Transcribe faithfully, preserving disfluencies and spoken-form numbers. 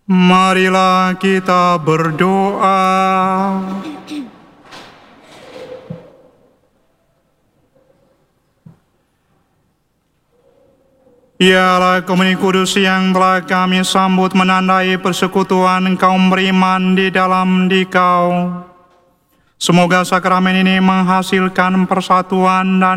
Marilah kita berdoa. Ialah komunitas kudus yang telah kami sambut menandai persekutuan kaum beriman di dalam Dikau. Semoga sakramen ini menghasilkan persatuan dan